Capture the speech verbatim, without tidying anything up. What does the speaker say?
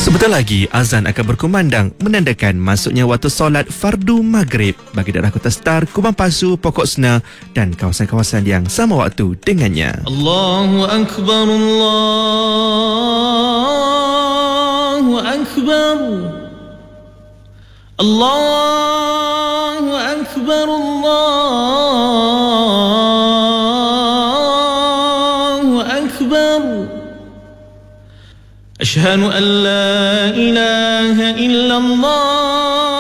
Sebentar lagi azan akan berkumandang menandakan masuknya waktu solat fardu maghrib bagi daerah Kota Star, Kubang Pasu, Pokok Sena dan kawasan-kawasan yang sama waktu dengannya. Allahu Akbar, Allahu Akbar, Allahu Akbar, Allahu Akbar. أشهد أن لا إله إلا الله